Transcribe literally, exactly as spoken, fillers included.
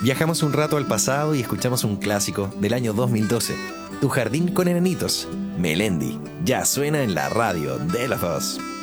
Viajamos un rato al pasado y escuchamos un clásico del año dos mil doce. Tu jardín con enanitos, Melendi, ya suena en la radio de los dos.